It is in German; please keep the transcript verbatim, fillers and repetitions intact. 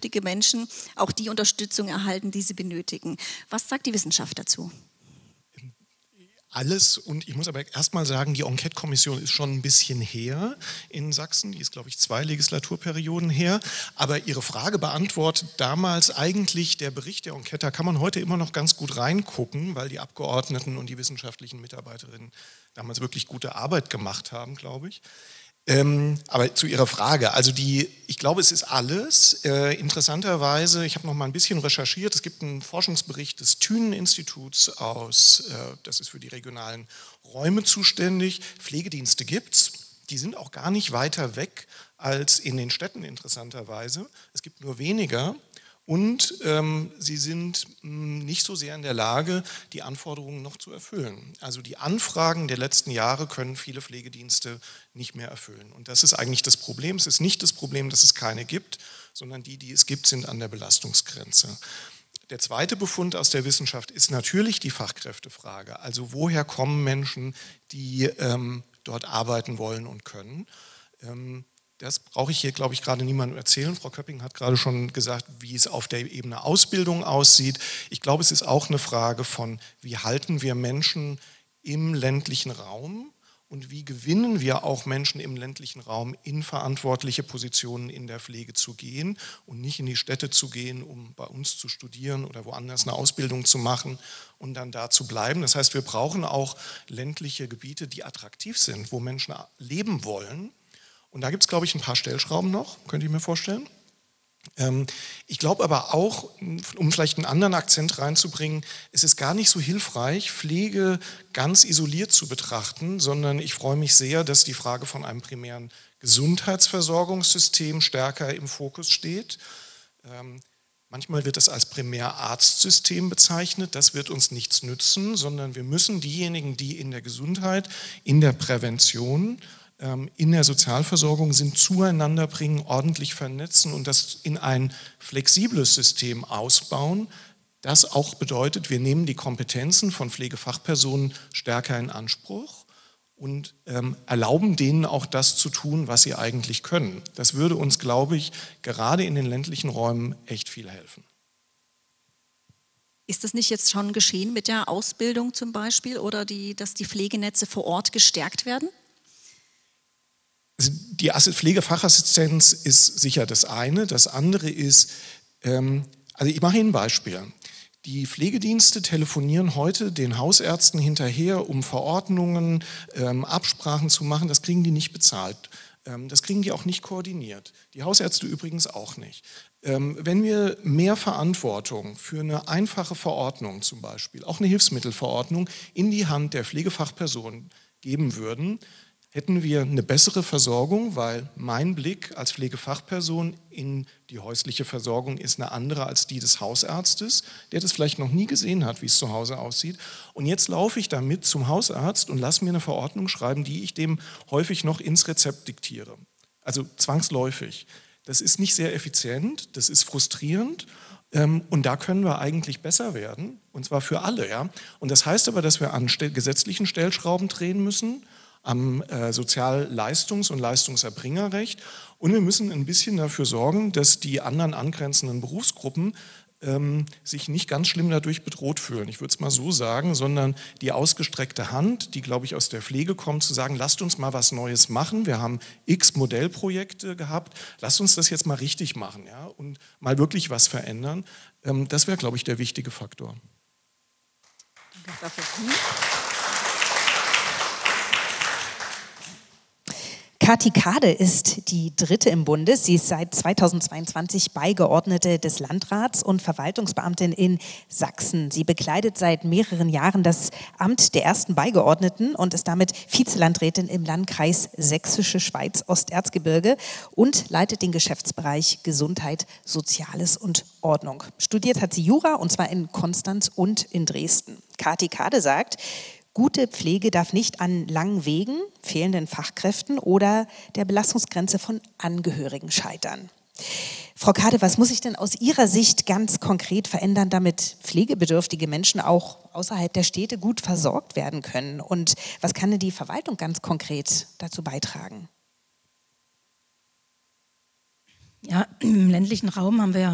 pflegebedürftige Menschen auch die Unterstützung erhalten, die sie benötigen. Was sagt die Wissenschaft dazu? Alles, und ich muss aber erstmal sagen, die Enquete-Kommission ist schon ein bisschen her in Sachsen, die ist, glaube ich, zwei Legislaturperioden her, aber Ihre Frage beantwortet damals eigentlich der Bericht der Enquete, da kann man heute immer noch ganz gut reingucken, weil die Abgeordneten und die wissenschaftlichen Mitarbeiterinnen damals wirklich gute Arbeit gemacht haben, glaube ich. Ähm, aber zu Ihrer Frage, also die, ich glaube, es ist alles. Äh, interessanterweise, ich habe noch mal ein bisschen recherchiert, es gibt einen Forschungsbericht des Thünen-Instituts aus, äh, das ist für die regionalen Räume zuständig. Pflegedienste gibt's, die sind auch gar nicht weiter weg als in den Städten interessanterweise. Es gibt nur weniger. Und ähm, sie sind mh, nicht so sehr in der Lage, die Anforderungen noch zu erfüllen. Also die Anfragen der letzten Jahre können viele Pflegedienste nicht mehr erfüllen. Und das ist eigentlich das Problem. Es ist nicht das Problem, dass es keine gibt, sondern die, die es gibt, sind an der Belastungsgrenze. Der zweite Befund aus der Wissenschaft ist natürlich die Fachkräftefrage. Also woher kommen Menschen, die ähm, dort arbeiten wollen und können? Ähm, Das brauche ich hier, glaube ich, gerade niemandem erzählen. Frau Köpping hat gerade schon gesagt, wie es auf der Ebene Ausbildung aussieht. Ich glaube, es ist auch eine Frage von, wie halten wir Menschen im ländlichen Raum und wie gewinnen wir auch Menschen im ländlichen Raum in verantwortliche Positionen in der Pflege zu gehen und nicht in die Städte zu gehen, um bei uns zu studieren oder woanders eine Ausbildung zu machen und dann da zu bleiben. Das heißt, wir brauchen auch ländliche Gebiete, die attraktiv sind, wo Menschen leben wollen. Und da gibt es, glaube ich, ein paar Stellschrauben noch, könnte ich mir vorstellen. Ähm, ich glaube aber auch, um vielleicht einen anderen Akzent reinzubringen, es ist gar nicht so hilfreich, Pflege ganz isoliert zu betrachten, sondern ich freue mich sehr, dass die Frage von einem primären Gesundheitsversorgungssystem stärker im Fokus steht. Ähm, manchmal wird es als Primärarztsystem bezeichnet, das wird uns nichts nützen, sondern wir müssen diejenigen, die in der Gesundheit, in der Prävention, in der Sozialversorgung sind, zueinander bringen, ordentlich vernetzen und das in ein flexibles System ausbauen. Das auch bedeutet, wir nehmen die Kompetenzen von Pflegefachpersonen stärker in Anspruch und ähm, erlauben denen auch das zu tun, was sie eigentlich können. Das würde uns, glaube ich, gerade in den ländlichen Räumen echt viel helfen. Ist das nicht jetzt schon geschehen mit der Ausbildung zum Beispiel oder die, dass die Pflegenetze vor Ort gestärkt werden? Die Pflegefachassistenz ist sicher das eine. Das andere ist, ähm, also ich mache Ihnen ein Beispiel. Die Pflegedienste telefonieren heute den Hausärzten hinterher, um Verordnungen, ähm, Absprachen zu machen. Das kriegen die nicht bezahlt. Ähm, das kriegen die auch nicht koordiniert. Die Hausärzte übrigens auch nicht. Ähm, wenn wir mehr Verantwortung für eine einfache Verordnung zum Beispiel, auch eine Hilfsmittelverordnung, in die Hand der Pflegefachperson geben würden, hätten wir eine bessere Versorgung, weil mein Blick als Pflegefachperson in die häusliche Versorgung ist eine andere als die des Hausarztes, der das vielleicht noch nie gesehen hat, wie es zu Hause aussieht. Und jetzt laufe ich damit zum Hausarzt und lasse mir eine Verordnung schreiben, die ich dem häufig noch ins Rezept diktiere. Also zwangsläufig. Das ist nicht sehr effizient, das ist frustrierend. Und da können wir eigentlich besser werden, und zwar für alle. Ja? Und das heißt aber, dass wir an gesetzlichen Stellschrauben drehen müssen, am äh, Sozialleistungs- und Leistungserbringerrecht. Und wir müssen ein bisschen dafür sorgen, dass die anderen angrenzenden Berufsgruppen ähm, sich nicht ganz schlimm dadurch bedroht fühlen. Ich würde es mal so sagen, sondern die ausgestreckte Hand, die, glaube ich, aus der Pflege kommt, zu sagen, lasst uns mal was Neues machen. Wir haben x Modellprojekte gehabt. Lasst uns das jetzt mal richtig machen, ja, und mal wirklich was verändern. Ähm, das wäre, glaube ich, der wichtige Faktor. Danke dafür. Kathi Kade ist die dritte im Bunde. Sie ist seit zweitausendzweiundzwanzig Beigeordnete des Landrats und Verwaltungsbeamtin in Sachsen. Sie bekleidet seit mehreren Jahren das Amt der ersten Beigeordneten und ist damit Vizelandrätin im Landkreis Sächsische Schweiz Osterzgebirge und leitet den Geschäftsbereich Gesundheit, Soziales und Ordnung. Studiert hat sie Jura und zwar in Konstanz und in Dresden. Kathi Kade sagt, gute Pflege darf nicht an langen Wegen, fehlenden Fachkräften oder der Belastungsgrenze von Angehörigen scheitern. Frau Kade, was muss sich denn aus Ihrer Sicht ganz konkret verändern, damit pflegebedürftige Menschen auch außerhalb der Städte gut versorgt werden können? Und was kann denn die Verwaltung ganz konkret dazu beitragen? Ja, im ländlichen Raum haben wir ja